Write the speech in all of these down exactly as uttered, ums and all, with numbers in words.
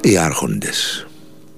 Οι άρχοντες.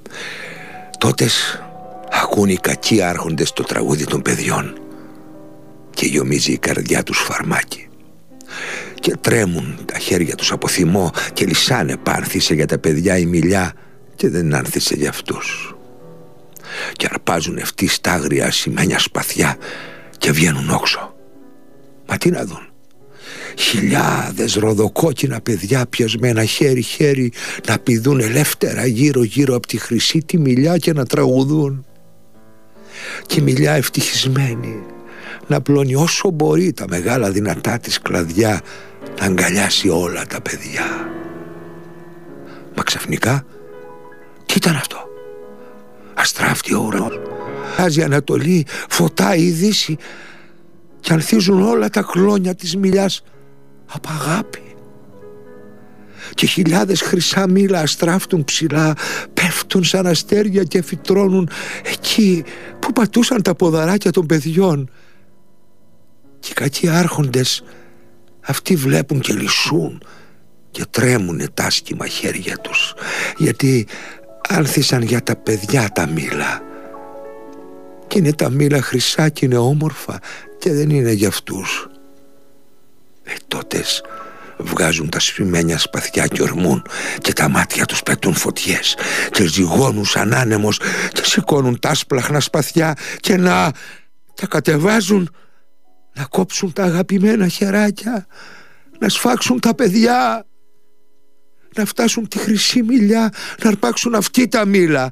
Τότες ακούν οι κακοί άρχοντες το τραγούδι των παιδιών και γιομίζει η καρδιά τους φαρμάκι και τρέμουν τα χέρια τους από θυμό και λυσάνε πάνθησε για τα παιδιά η μιλιά και δεν άνθησε για αυτούς και αρπάζουν ευτοί στα άγρια ασημένια σπαθιά και βγαίνουν όξω. Μα τι να δουν? Χιλιάδες ροδοκόκκινα παιδιά πιασμένα χέρι-χέρι να πηδούν ελεύθερα γύρω-γύρω από τη χρυσή τη μιλιά και να τραγουδούν. Και η μιλιά ευτυχισμένη να πλώνει όσο μπορεί τα μεγάλα δυνατά της κλαδιά, να αγκαλιάσει όλα τα παιδιά. Μα ξαφνικά τι ήταν αυτό? Αστράφτει ο ουρανός, άζει Ανατολή, φωτάει η Δύση και ανθίζουν όλα τα κλόνια της μιλιάς απ' αγάπη. Και χιλιάδες χρυσά μήλα αστράφτουν ψηλά, πέφτουν σαν αστέρια και φυτρώνουν εκεί που πατούσαν τα ποδαράκια των παιδιών. Και οι κακοί άρχοντες αυτοί βλέπουν και λυσούν και τρέμουνε τα άσχημα χέρια τους, γιατί άνθησαν για τα παιδιά τα μήλα. Και είναι τα μήλα χρυσά και είναι όμορφα και δεν είναι για αυτούς. Ε, τότες βγάζουν τα σφιμένια σπαθιά και ορμούν και τα μάτια τους πετούν φωτιές και ζυγώνουν σαν άνεμος και σηκώνουν τα άσπλαχνα σπαθιά και να τα κατεβάζουν, να κόψουν τα αγαπημένα χεράκια, να σφάξουν τα παιδιά, να φτάσουν τη χρυσή μιλιά, να αρπάξουν αυτοί τα μήλα.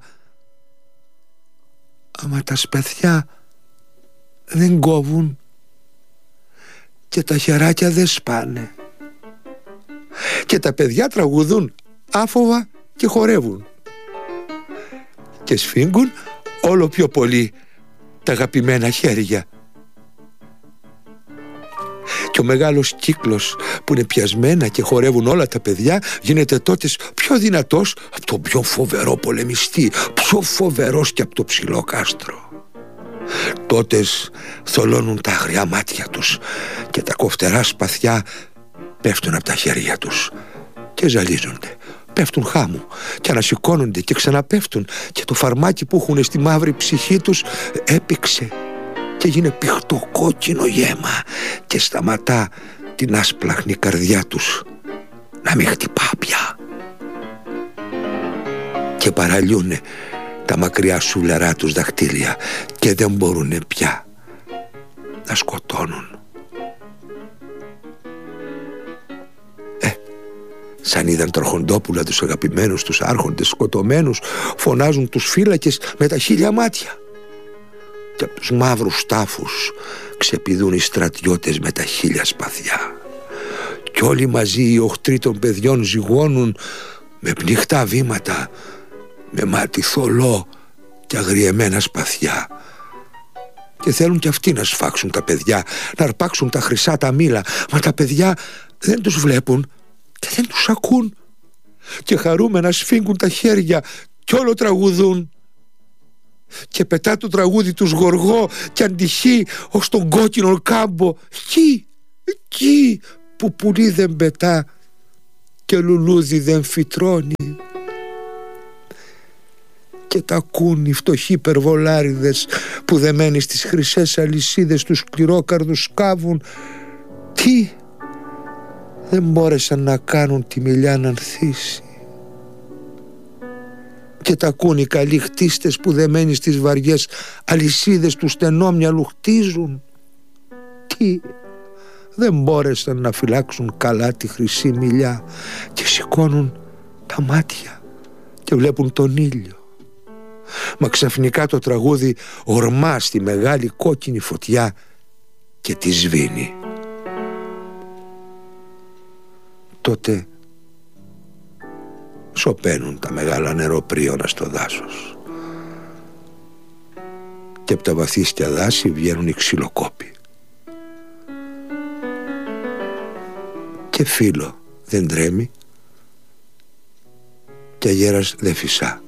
Άμα τα σπαθιά δεν κόβουν και τα χεράκια δεν σπάνε και τα παιδιά τραγουδούν άφοβα και χορεύουν και σφίγγουν όλο πιο πολύ τα αγαπημένα χέρια. Και ο μεγάλος κύκλος που είναι πιασμένα και χορεύουν όλα τα παιδιά γίνεται τότε πιο δυνατός από τον πιο φοβερό πολεμιστή, πιο φοβερός και από το ψηλό κάστρο. Τότες θολώνουν τα αγριά μάτια τους και τα κοφτερά σπαθιά πέφτουν από τα χέρια τους και ζαλίζονται, πέφτουν χάμου και ανασηκώνονται και ξαναπέφτουν και το φαρμάκι που έχουν στη μαύρη ψυχή τους έπηξε και γίνε πηχτό κόκκινο γέμα και σταματά την άσπλαχνη καρδιά τους να μην χτυπά πια και παραλιούνε τα μακριά σουλαρά τους δαχτύλια και δεν μπορούνε πια να σκοτώνουν. Ε, σαν είδαν τροχοντόπουλα τους αγαπημένους τους άρχοντες σκοτωμένους, φωνάζουν τους φύλακες με τα χίλια μάτια και από τους μαύρους τάφους ξεπηδούν οι στρατιώτες με τα χίλια σπαθιά κι όλοι μαζί οι οχτροί των παιδιών ζυγώνουν με πνιχτά βήματα, με μάτι θολό και αγριεμένα σπαθιά και θέλουν κι αυτοί να σφάξουν τα παιδιά, να αρπάξουν τα χρυσά τα μήλα, μα τα παιδιά δεν τους βλέπουν και δεν τους ακούν και χαρούμενα σφίγγουν τα χέρια κι όλο τραγουδούν και πετά το τραγούδι τους γοργό και αντυχεί ως τον κόκκινο κάμπο εκεί, εκεί που πουλί δεν πετά και λουλούδι δεν φυτρώνει. Και τα ακούν οι φτωχοί υπερβολάριδες που δεμένοι στις χρυσές αλυσίδες τους σκληρόκαρδους σκάβουν. Τι δεν μπόρεσαν να κάνουν τη μιλιά να ανθίσει. Και τα ακούν οι καλοί χτίστες που δεμένοι στις βαριές αλυσίδες του στενόμυαλου χτίζουν. Τι δεν μπόρεσαν να φυλάξουν καλά τη χρυσή μιλιά και σηκώνουν τα μάτια και βλέπουν τον ήλιο. Μα ξαφνικά το τραγούδι ορμά στη μεγάλη κόκκινη φωτιά και τη σβήνει. Τότε σωπαίνουν τα μεγάλα νεροπρίωνα στο δάσος και από τα βαθύστια δάση βγαίνουν οι ξυλοκόποι και φύλλο δεν τρέμει και αγέρας δεν φυσά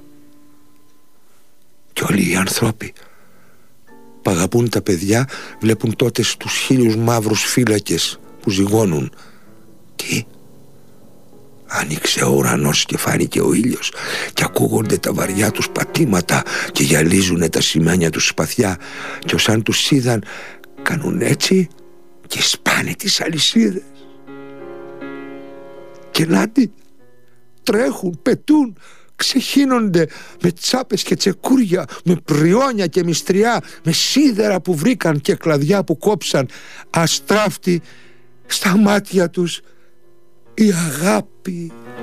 και όλοι οι άνθρωποι που αγαπούν τα παιδιά βλέπουν τότε στους χίλιους μαύρους φύλακες που ζυγώνουν. Τι Άνοιξε ο ουρανός και φάνηκε ο ήλιος και ακούγονται τα βαριά τους πατήματα και γυαλίζουνε τα σημαίνια τους σπαθιά και όσαν τους είδαν κάνουν έτσι και σπάνε τις αλυσίδες. Και νάτι, τρέχουν, πετούν, ξεχύνονται με τσάπες και τσεκούρια, με πριόνια και μυστριά, με σίδερα που βρήκαν και κλαδιά που κόψαν. Αστράφτη στα μάτια τους η αγάπη.